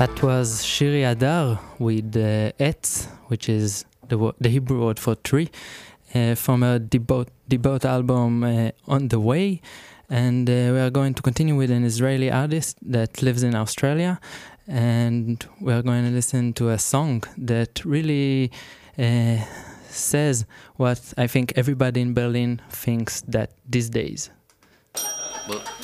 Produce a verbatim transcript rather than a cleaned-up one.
That was Shiri Adar with uh, Etz, which is the, wo- the Hebrew word for tree, uh, from a debut, debut album uh, On the Way. And uh, we are going to continue with an Israeli artist that lives in Australia. And we are going to listen to a song that really uh, says what I think everybody in Berlin thinks that these days. Well,